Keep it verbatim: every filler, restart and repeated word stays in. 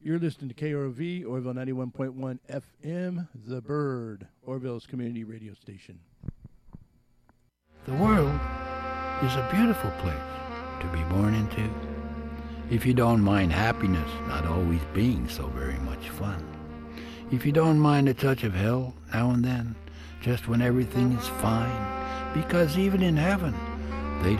You're listening to K R O V, Orville ninety-one point one F M, The Bird, Orville's community radio station. The world is a beautiful place to be born into, if you don't mind happiness not always being so very much fun. If you don't mind a touch of hell now and then, just when everything is fine, because even in heaven